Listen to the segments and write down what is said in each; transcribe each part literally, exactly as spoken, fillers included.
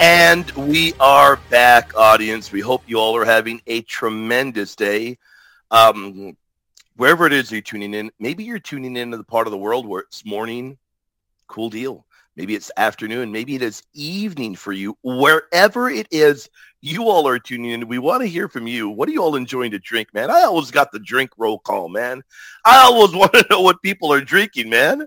And we are back, audience. We hope you all are having a tremendous day. Um, wherever it is you're tuning in, maybe you're tuning into the part of the world where it's morning, cool deal. Maybe it's afternoon. Maybe it is evening for you. Wherever it is you all are tuning in, we want to hear from you. What are you all enjoying to drink, man? I always got the drink roll call, man. I always want to know what people are drinking, man.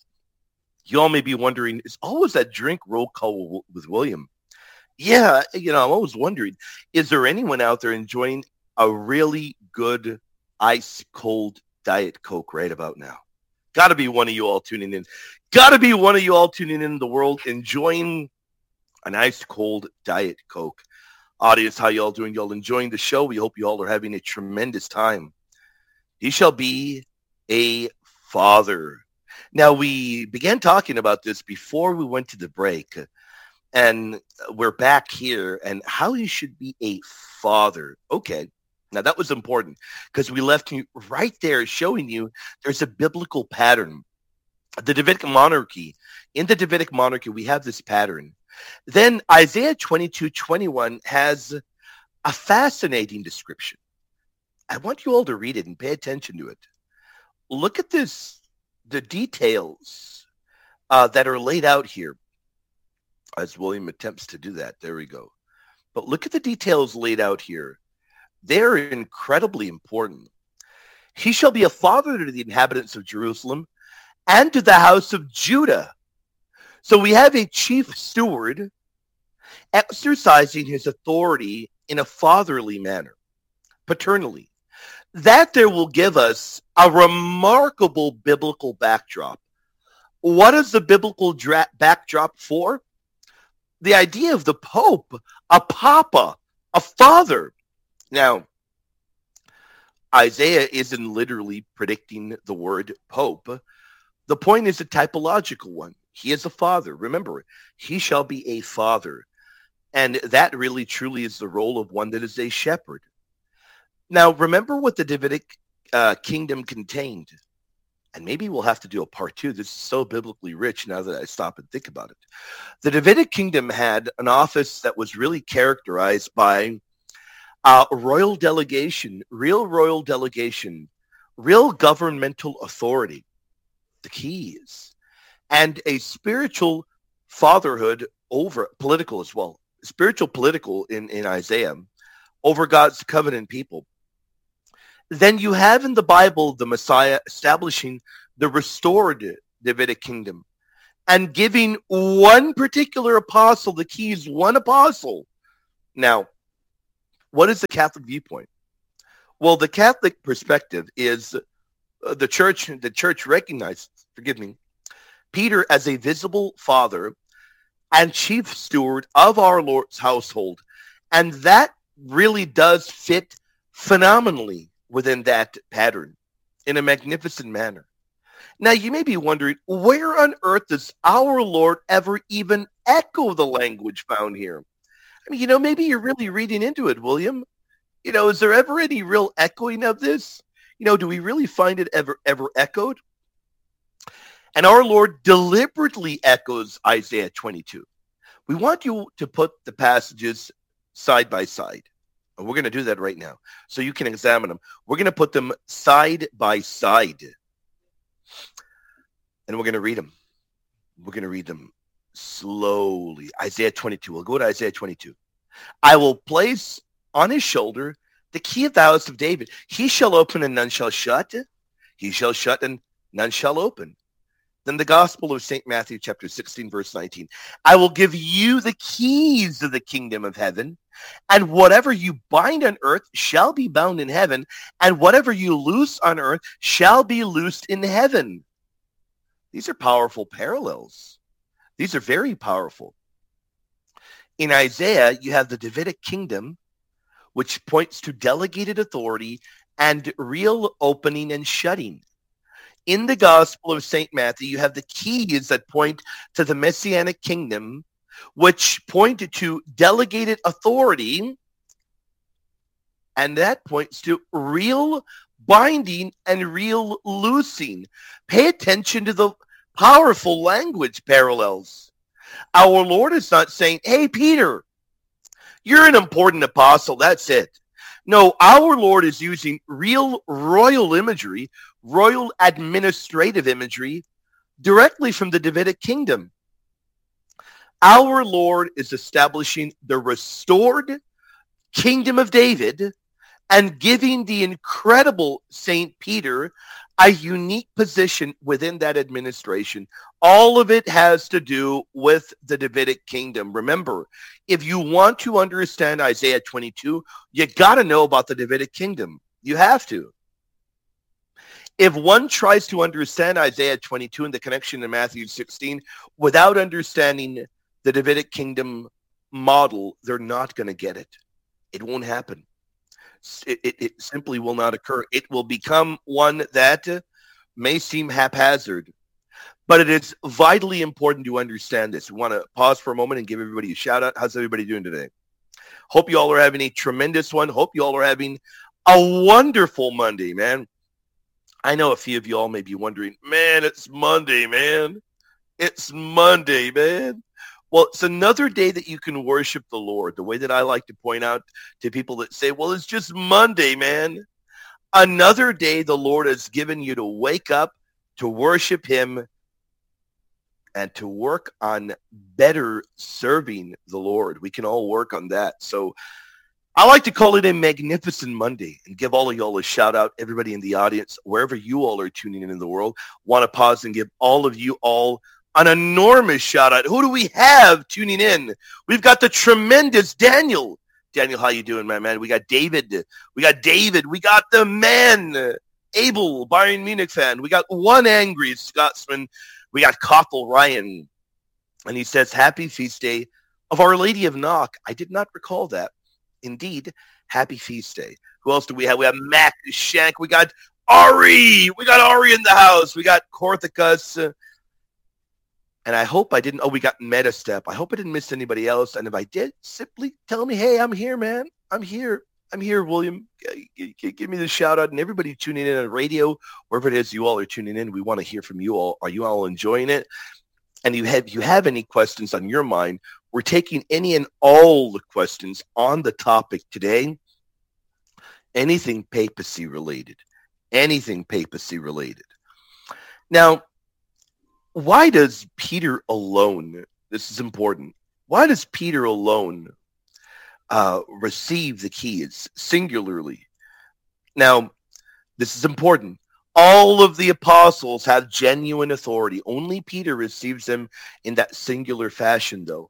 You all may be wondering, is always that drink roll call with William? Yeah, you know, I'm always wondering, is there anyone out there enjoying a really good ice cold Diet Coke right about now? Got to be one of you all tuning in. Got to be one of you all tuning in the world enjoying an ice cold Diet Coke. Audience, how you all doing? You all enjoying the show? We hope you all are having a tremendous time. He shall be a father. Now, we began talking about this before we went to the break. And we're back here, and how he should be a father. Okay, now that was important because we left you right there showing you there's a biblical pattern. The Davidic monarchy. In the Davidic monarchy, we have this pattern. Then Isaiah twenty-two twenty-one has a fascinating description. I want you all to read it and pay attention to it. Look at this, the details uh, that are laid out here. As William attempts to do that. There we go. But look at the details laid out here. They're incredibly important. He shall be a father to the inhabitants of Jerusalem and to the house of Judah. So we have a chief steward exercising his authority in a fatherly manner, paternally. That there will give us a remarkable biblical backdrop. What is the biblical dra- backdrop for? The idea of the Pope, a papa, a father. Now, Isaiah isn't literally predicting the word Pope. The point is a typological one. He is a father. Remember, he shall be a father. And that really truly is the role of one that is a shepherd. Now, remember what the Davidic uh, kingdom contained. And maybe we'll have to do a part two. This is so biblically rich now that I stop and think about it. The Davidic kingdom had an office that was really characterized by uh, royal delegation, real royal delegation, real governmental authority, the keys, and a spiritual fatherhood over political as well, spiritual political in, in Isaiah over God's covenant people. Then you have in the Bible the Messiah establishing the restored Davidic kingdom and giving one particular apostle the keys, one apostle. Now, what is the Catholic viewpoint? Well, the Catholic perspective is uh, the church, the church recognizes, forgive me, Peter as a visible father and chief steward of our Lord's household. And that really does fit phenomenally within that pattern in a magnificent manner. Now, you may be wondering, where on earth does our Lord ever even echo the language found here? I mean, you know, maybe you're really reading into it, William. You know, is there ever any real echoing of this? You know, do we really find it ever, ever echoed? And our Lord deliberately echoes Isaiah twenty-two. We want you to put the passages side by side. And we're going to do that right now so you can examine them. We're going to put them side by side. And we're going to read them. We're going to read them slowly. Isaiah twenty-two. We'll go to Isaiah twenty-two. I will place on his shoulder the key of the house of David. He shall open and none shall shut. He shall shut and none shall open. Then the Gospel of Saint Matthew, chapter sixteen, verse nineteen. I will give you the keys of the kingdom of heaven, and whatever you bind on earth shall be bound in heaven, and whatever you loose on earth shall be loosed in heaven. These are powerful parallels. These are very powerful. In Isaiah, you have the Davidic kingdom, which points to delegated authority and real opening and shutting. In the Gospel of Saint Matthew, you have the keys that point to the Messianic kingdom, which point to delegated authority, and that points to real binding and real loosing. Pay attention to the powerful language parallels. Our Lord is not saying, hey, Peter, you're an important apostle. That's it. No, our Lord is using real royal imagery, royal administrative imagery directly from the Davidic kingdom. Our Lord is establishing the restored kingdom of David and giving the incredible Saint Peter a unique position within that administration. All of it has to do with the Davidic kingdom. Remember, if you want to understand Isaiah twenty-two, you got to know about the Davidic kingdom. You have to. If one tries to understand Isaiah twenty-two and the connection to Matthew sixteen without understanding the Davidic kingdom model, they're not going to get it. It won't happen. It, it, it simply will not occur. It will become one that may seem haphazard, but it is vitally important to understand this. We want to pause for a moment and give everybody a shout out. How's everybody doing today? Hope you all are having a tremendous one. Hope you all are having a wonderful Monday, man. I know a few of you all may be wondering, man, it's Monday, man. It's Monday, man. Well, it's another day that you can worship the Lord. The way that I like to point out to people that say, well, it's just Monday, man. Another day the Lord has given you to wake up, to worship him, and to work on better serving the Lord. We can all work on that. So I like to call it a magnificent Monday and give all of y'all a shout out, everybody in the audience, wherever you all are tuning in in the world. Want to pause and give all of you all an enormous shout out. Who do we have tuning in? We've got the tremendous Daniel. Daniel, how you doing, my man? We got David. We got David. We got the man, Abel, Bayern Munich fan. We got one angry Scotsman. We got Kothel Ryan. And he says, happy feast day of Our Lady of Knock. I did not recall that. Indeed, happy feast day. Who else do we have? We have Mac Shank. We got Ari. We got Ari in the house. We got Korthicus. Uh, And I hope I didn't, oh, we got Metastep. I hope I didn't miss anybody else. And if I did, simply tell me, hey, I'm here, man. I'm here. I'm here, William. G- g- give me the shout out. And everybody tuning in on radio, wherever it is you all are tuning in, we want to hear from you all. Are you all enjoying it? And you have, you have any questions on your mind, we're taking any and all the questions on the topic today. Anything papacy related. Anything papacy related. Now, why does Peter alone, this is important, why does Peter alone uh, receive the keys singularly? Now, this is important. All of the apostles have genuine authority. Only Peter receives them in that singular fashion, though.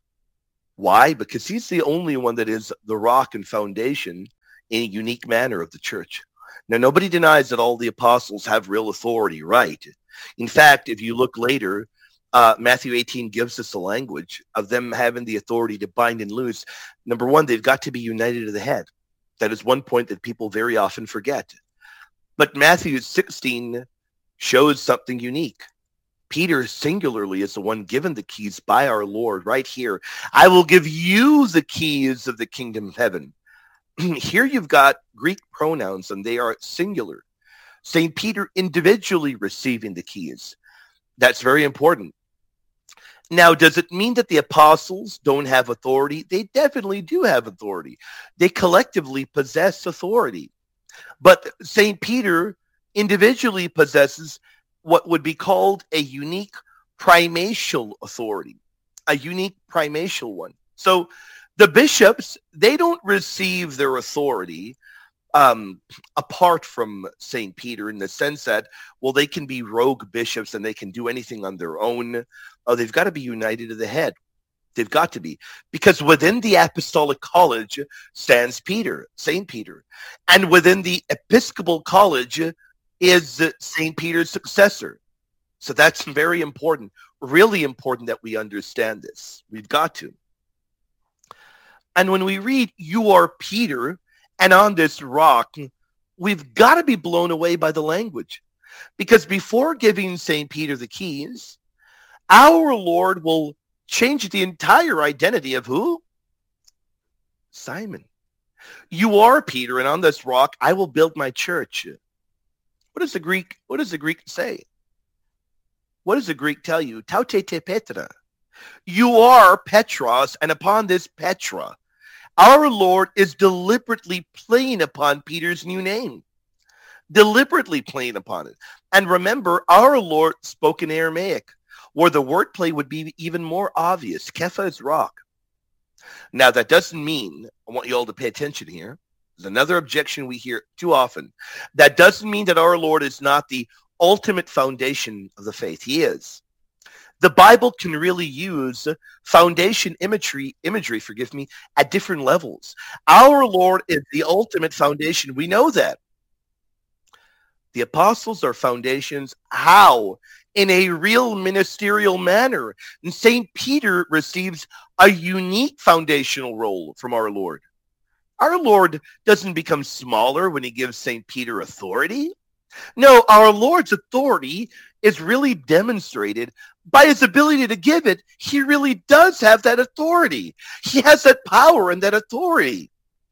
Why? Because he's the only one that is the rock and foundation in a unique manner of the church. Now, nobody denies that all the apostles have real authority, right? In fact, if you look later, uh, Matthew eighteen gives us the language of them having the authority to bind and loose. Number one, they've got to be united to the head. That is one point that people very often forget. But Matthew sixteen shows something unique. Peter singularly is the one given the keys by our Lord right here. I will give you the keys of the kingdom of heaven. Here you've got Greek pronouns, and they are singular. Saint Peter individually receiving the keys. That's very important. Now, does it mean that the apostles don't have authority? They definitely do have authority. They collectively possess authority. But Saint Peter individually possesses what would be called a unique primatial authority, a unique primatial one. So the bishops, they don't receive their authority Um, apart from Saint Peter, in the sense that, well, they can be rogue bishops and they can do anything on their own. Uh, they've got to be united to the head. They've got to be. Because within the apostolic college stands Peter, Saint Peter. And within the episcopal college is Saint Peter's successor. So that's very important, really important that we understand this. We've got to. And when we read, you are Peter, and on this rock, we've got to be blown away by the language. Because before giving Saint Peter the keys, our Lord will change the entire identity of who? Simon. You are Peter, and on this rock, I will build my church. What does the Greek, what does the Greek say? What does the Greek tell you? Taute te Petra. You are Petros, and upon this Petra, our Lord is deliberately playing upon Peter's new name. Deliberately playing upon it. And remember, our Lord spoke in Aramaic, where the wordplay would be even more obvious. Kepha is rock. Now, that doesn't mean, I want you all to pay attention here. There's another objection we hear too often. That doesn't mean that our Lord is not the ultimate foundation of the faith. He is. The Bible can really use foundation imagery, imagery, forgive me, at different levels. Our Lord is the ultimate foundation. We know that. The apostles are foundations. How? In a real ministerial manner. And Saint Peter receives a unique foundational role from our Lord. Our Lord doesn't become smaller when he gives Saint Peter authority. No, our Lord's authority is really demonstrated by his ability to give it. He really does have that authority. He has that power and that authority.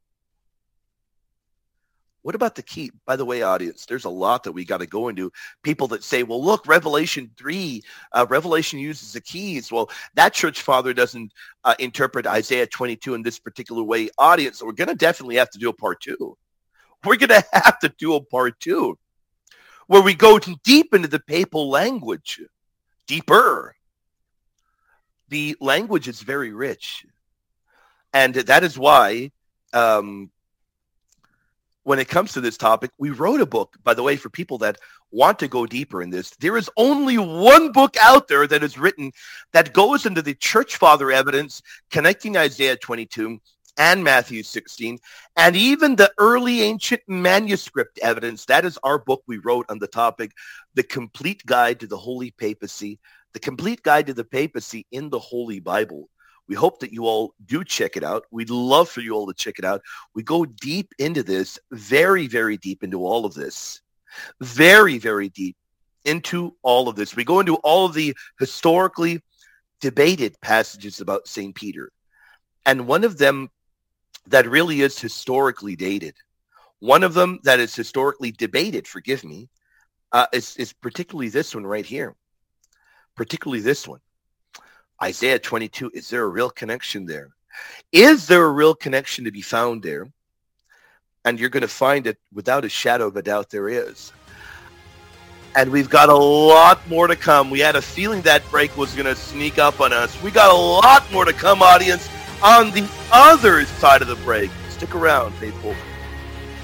What about the key? By the way, audience, there's a lot that we got to go into. People that say, well, look, Revelation three, uh, Revelation uses the keys. Well, that church father doesn't uh, interpret Isaiah twenty-two in this particular way. Audience, so we're going to definitely have to do a part two. We're going to have to do a part two where we go deep into the papal language, deeper. The language is very rich. And that is why... Um, when it comes to this topic, we wrote a book, by the way, for people that want to go deeper in this. There is only one book out there that is written that goes into the church father evidence connecting Isaiah twenty-two and Matthew sixteen, and even the early ancient manuscript evidence. That is our book we wrote on the topic, The Complete Guide to the Holy Papacy, The Complete Guide to the Papacy in the Holy Bible. We hope that you all do check it out. We'd love for you all to check it out. We go deep into this, very, very deep into all of this. Very, very deep into all of this. We go into all of the historically debated passages about Saint Peter. And one of them that really is historically dated, one of them that is historically debated, forgive me, uh, is, is particularly this one right here. Particularly this one. Isaiah twenty-two, is there a real connection there? Is there a real connection to be found there? And you're going to find it without a shadow of a doubt there is. And we've got a lot more to come. We had a feeling that break was going to sneak up on us. We got a lot more to come, audience, on the other side of the break. Stick around, faithful.